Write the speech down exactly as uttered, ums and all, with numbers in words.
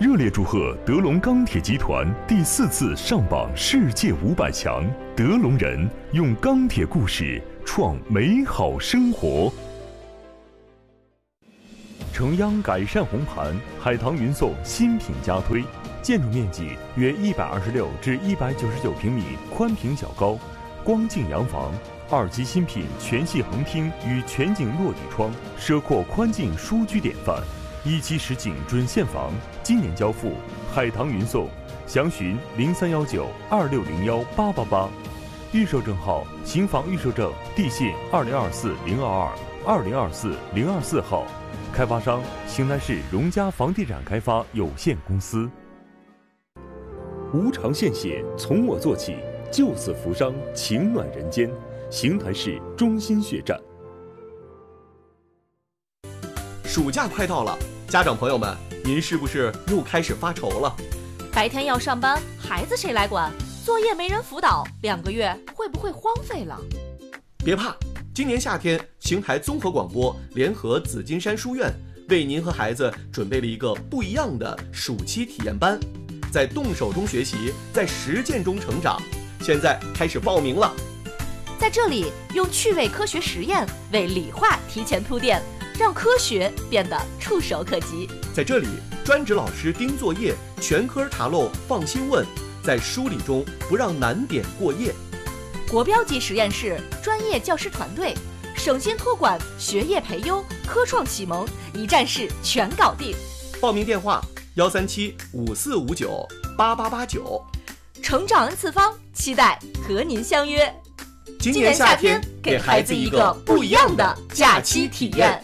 热烈祝贺德龙钢铁集团第四次上榜世界五百强，德龙人用钢铁故事创美好生活。城央改善红盘，海棠云颂新品加推，建筑面积约一百二十六至一百九十九平米，宽平小高，光净洋房，二期新品全系横厅与全景落地窗，奢阔宽净舒居典范。一期实景准现房，今年交付，海棠云颂，详询零三幺九二六零幺八八八。预售证号：新房预售证，地信二零二四零二二二零二四零二四号，开发商：邢台市荣家房地产开发有限公司。无偿献血，从我做起，救死扶伤，情暖人间。邢台市中心血站。 暑假快到了，家长朋友们，您是不是又开始发愁了？ 白天要上班，孩子谁来管？作业没人辅导，两个月会不会荒废了？ 别怕，今年夏天，邢台综合广播联合紫金山书院为您和孩子准备了一个不一样的暑期体验班，在动手中学习，在实践中成长。现在开始报名了。 在这里，用趣味科学实验为理化提前铺垫，让科学变得触手可及。 在这里，专职老师盯作业，全科查漏放心问，在梳理中不让难点过夜。 国标级实验室，专业教师团队，省心托管，学业培优，科创启蒙，一站式全搞定。 报名电话：幺三七五四五九八八八九。 成长 N 次方，期待和您相约。 今年夏天，给孩子一个不一样的假期体验。